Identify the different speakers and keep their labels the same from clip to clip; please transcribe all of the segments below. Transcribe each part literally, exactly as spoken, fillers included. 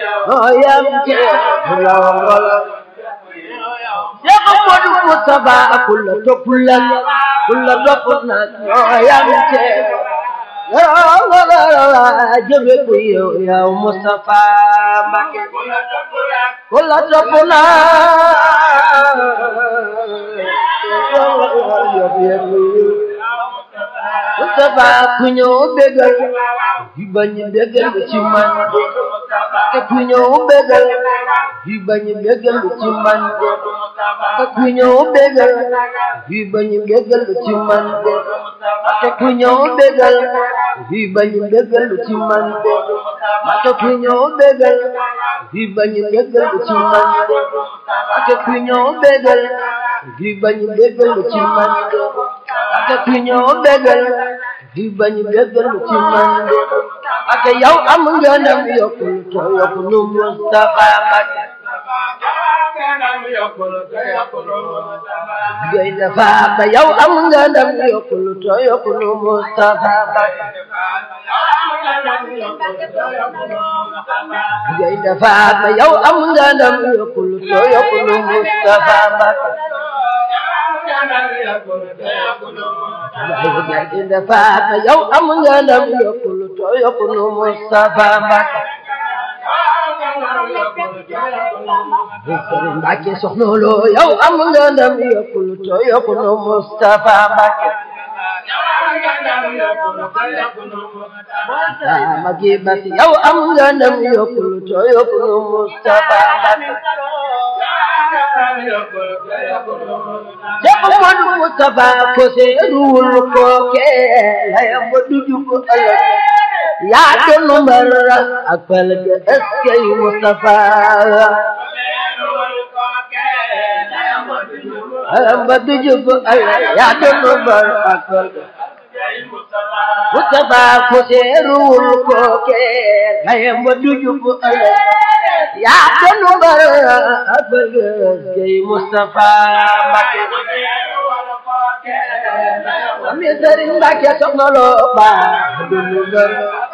Speaker 1: noo yam ceebu lawol Cheikh Modou Moustapha kulla topp la kulla topp na noo yam ceebu jëfe ku yow yow Moustapha Mbacké kulla topp na Moustapha ku ñëw bégal di bañ bégal ci man te ku ñëw bégal di bañ bégal ci man te ku ñëw bégal di bañ bégal ci man te ku ñëw bégal di bañ bégal ci man te ku ñëw bégal di bañ bégal ci man te ku ñëw bégal di bañ bégal ci man te ku ñëw bégal di bañ bégal ci man ak yow am nga ndam yokkul to yokkul Moustapha Mbacké gay dafa ba yow am nga ndam yokkul to yokkul Moustapha Mbacké gay dafa ba yow am nga ndam yokkul to yokkul Moustapha Mbacké gay dafa ba yow am nga ndam yokkul to yokkul Moustapha Mbacké Mbacké soxna Lo yow am nga ndam yokkul to yokkul Moustapha Mbacké Magi Basi yow am nga ndam yokkul to yokkul Moustapha Mbacké Cheikh Modou Moustapha ko seeruwul ko ke layam ba dujub ëllëg yaa doon mbar ak falg eskay Moustapha layam ba dujub ëllëg yaa doon mbar ak falg Moustapha ko seeruwul ko ke layam ba dujub ëllëg yaa doon mbar ak falg eskay Moustapha Mbacké ami Serigne Mbacké soxna Lo ba dunu mbar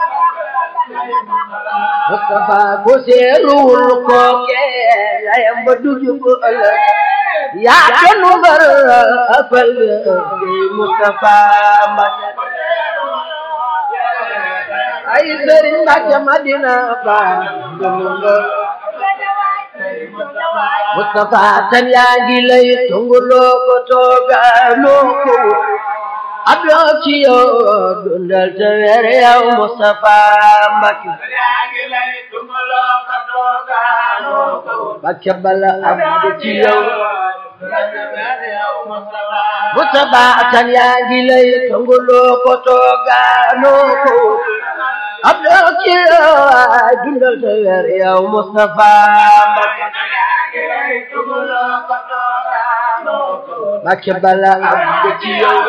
Speaker 1: Moustapha ko seeruwul ko ke layam ba dujub ëllëg yaa doon mbar ak falg eskay Moustapha Mbacké ay Serigne Mbacké Madina ba dunu mbar Moustapha tan yaa ngi lay tunguloo ko toogaloo ko abdou ci yow dundal te weer yow Moustapha Mbacké Mbacké bala abdou ci yow Moustapha tan yaa ngi lay tunguloo ko toogaloo ko abdou ci yow dundal te weer yow Moustapha Mbacké Mbacké bala abdou ci yow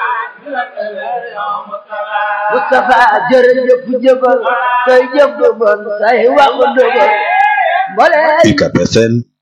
Speaker 1: Moustapha jërëjëf jëfal say jëf du bon say wax du bon
Speaker 2: U C A B F M